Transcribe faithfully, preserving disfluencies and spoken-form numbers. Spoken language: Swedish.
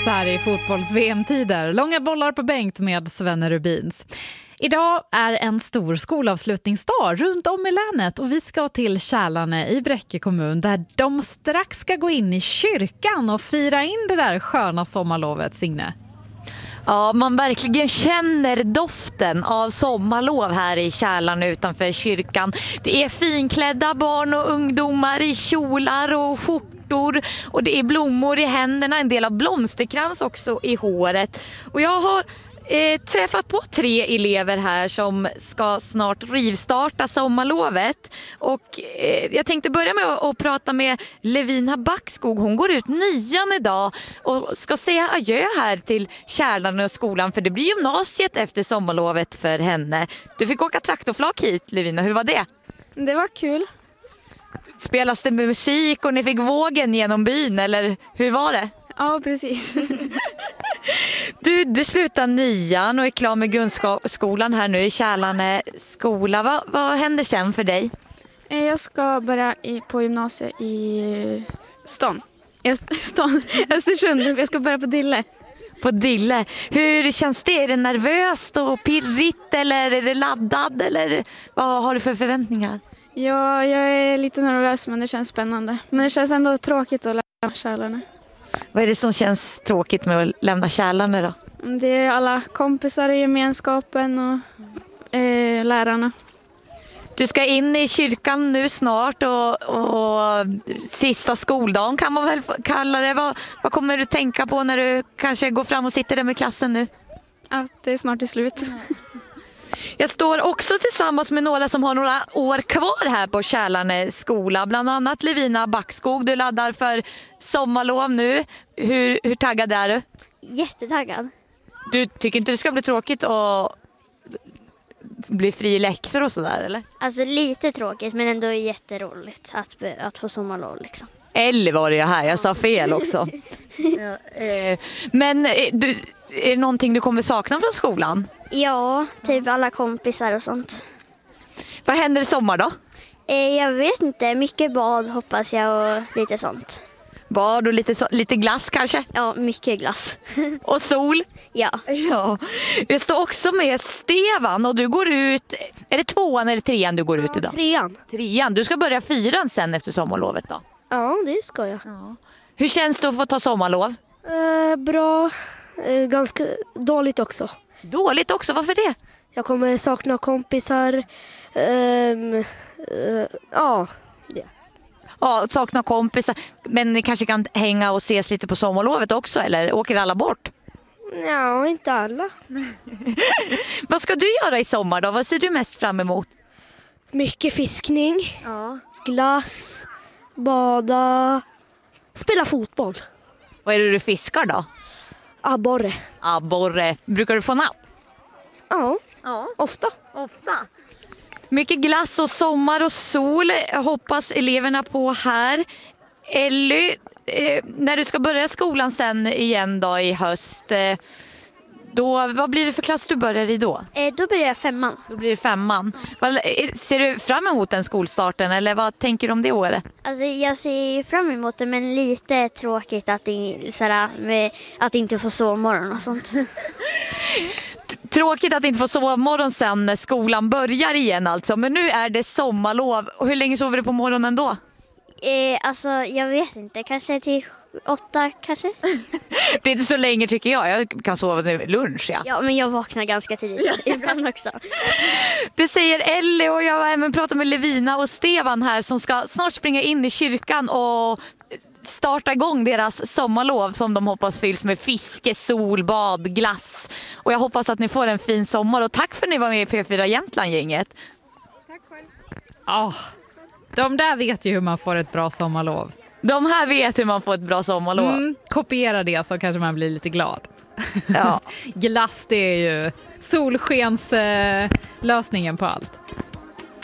så här i fotbolls-V M-tider. Långa bollar på bänk med Svenne Rubins. Idag är en stor skolavslutningsdag runt om i länet och vi ska till Kälarne i Bräcke kommun där de strax ska gå in i kyrkan och fira in det där sköna sommarlovet, Signe. Ja, man verkligen känner doften av sommarlov här i Kälarne utanför kyrkan. Det är finklädda barn och ungdomar i kjolar och skjortor och det är blommor i händerna, en del av blomsterkrans också i håret. Och jag har eh, träffat på tre elever här som ska snart rivstarta sommarlovet. Och eh, jag tänkte börja med att, att prata med Levina Backskog. Hon går ut nian idag och ska säga adjö här till Kälarne och skolan, för det blir gymnasiet efter sommarlovet för henne. Du fick åka traktorflak hit, Levina. Hur var det? Det var kul. Spelas det musik och ni fick vågen genom byn, eller hur var det? Ja, precis. Du, du slutar nian och är klar med grundskolan här nu i Kälarne skola. Vad, vad händer sen för dig? Jag ska börja i, på gymnasiet i stan. stan. Östersund. Jag ska börja på Dille. På Dille. Hur känns det? Är det nervöst och pirrigt eller är det laddad? Eller vad har du för förväntningar? Ja, jag är lite nervös men det känns spännande. Men det känns ändå tråkigt att lämna Kälarne. Vad är det som känns tråkigt med att lämna Kälarne då? Det är alla kompisar i gemenskapen och eh, lärarna. Du ska in i kyrkan nu snart och, och sista skoldagen kan man väl kalla det. Vad, vad kommer du tänka på när du kanske går fram och sitter där med klassen nu? Att det är snart är slut. Jag står också tillsammans med några som har några år kvar här på Kälarne skola. Bland annat Levina Backskog. Du laddar för sommarlov nu. Hur, hur taggad är du? Jättetaggad. Du tycker inte det ska bli tråkigt att bli fri i läxor och sådär, eller? Alltså lite tråkigt men ändå jätteroligt att, att få sommarlov liksom. Eller var det jag här? Jag sa fel också. ja, eh, men eh, du, är det någonting du kommer sakna från skolan? Ja, typ alla kompisar och sånt. Vad händer i sommar då? Eh, jag vet inte, mycket bad hoppas jag och lite sånt. Bad och lite, so- lite glass kanske? Ja, mycket glass. Och sol? Ja. Ja. Jag står också med Stefan och du går ut, är det tvåan eller trean du går ut idag? Trean. Trean, du ska börja fyran sen efter sommarlovet då? Ja, det ska jag. Ja. Hur känns det att få ta sommarlov? Eh, bra, eh, ganska dåligt också. Dåligt också, varför det? Jag kommer sakna kompisar. Ehm, eh, ja, det. Ja, sakna kompisar. Men ni kanske kan hänga och ses lite på sommarlovet också, eller åker alla bort? Ja, inte alla. Vad ska du göra i sommar då? Vad ser du mest fram emot? Mycket fiskning, Ja. glass, bada, spela fotboll. Vad är det du fiskar då? Abborre. Abborre. Brukar du få napp? Ja, Ja, ofta. ofta. Mycket glass och sommar och sol hoppas eleverna på här. Elly, eh, när du ska börja skolan sen igen då i höst, eh, då, vad blir det för klass du börjar i då? Eh, då börjar jag femman. Då blir det femman. Vad, eh, ser du fram emot den skolstarten eller vad tänker du om det året? Alltså jag ser fram emot det men lite tråkigt att, det, sådär, med, att inte få sovmorgon och sånt. Tråkigt att inte få sova morgon sen när skolan börjar igen alltså. Men nu är det sommarlov. Och hur länge sover du på morgonen då? Eh, alltså jag vet inte, kanske till åtta kanske? Det är inte så länge tycker jag. Jag kan sova till lunch, ja. Ja, men jag vaknar ganska tidigt ibland också. Det säger Ellie och jag har även pratat med Levina och Stefan här som ska snart springa in i kyrkan och starta igång deras sommarlov som de hoppas fylls med fiske, sol, bad, glass. Och jag hoppas att ni får en fin sommar och tack för att ni var med i P fyra Jämtland-gänget. Tack själv. Oh, de där vet ju hur man får ett bra sommarlov. De här vet hur man får ett bra sommarlov. Mm, kopiera det så kanske man blir lite glad. Ja. Glass, det är ju solskens eh, lösningen på allt.